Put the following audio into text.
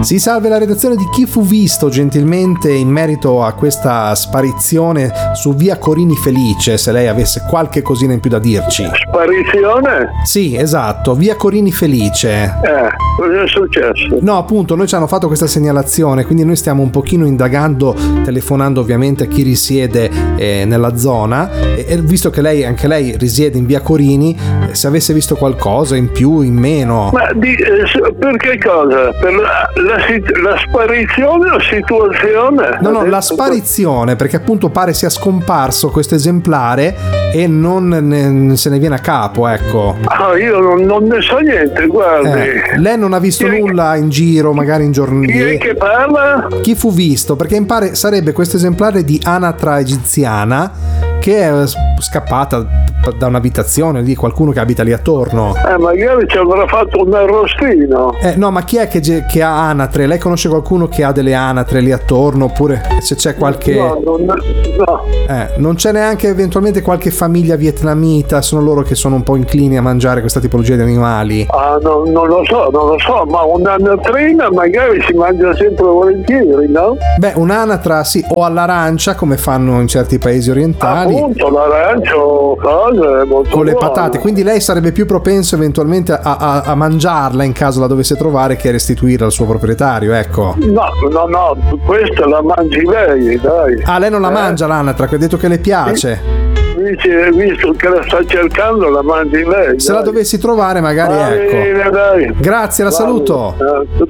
Si salve la redazione di Chi fu visto gentilmente in merito a questa sparizione su via Corini Felice, se lei avesse qualche cosina in più da dirci. Sparizione? Sì, esatto, via Corini Felice. Cosa è successo? No, appunto, noi ci hanno fatto questa segnalazione, quindi noi stiamo un pochino indagando, telefonando ovviamente a chi risiede nella zona, e visto che anche lei risiede in via Corini, se avesse visto qualcosa in più, in meno. Ma per che cosa? Per la sparizione o situazione? No, la sparizione, perché appunto pare sia scomparso questo esemplare e non se ne viene a capo, ecco. Io non ne so niente, guardi. Lei non ha visto nulla in giro, magari in giorni. Chi è che parla? Chi fu visto? Perché mi pare sarebbe questo esemplare di anatra egiziana che è scappata da un'abitazione di qualcuno che abita lì attorno. Magari ci avrà fatto un arrostino. No, ma chi è che ha anatre? Lei conosce qualcuno che ha delle anatre lì attorno? Oppure se c'è qualche... No. Non c'è neanche eventualmente qualche famiglia vietnamita? Sono loro che sono un po' inclini a mangiare questa tipologia di animali. Non lo so, ma un'anatrina magari si mangia sempre volentieri, no? Beh, un'anatra sì, o all'arancia come fanno in certi paesi orientali. Appunto, l'arancio, cose molto con le buone. patate, quindi lei sarebbe più propenso eventualmente a mangiarla in caso la dovesse trovare che a restituirla al suo proprietario, ecco. No, questa la mangi lei, dai. Lei non la mangia l'anatra, che ha detto che le piace. Visto che la sta cercando, la mangi lei. Se la dovessi trovare magari, ecco. Bene, dai. Grazie, la saluto.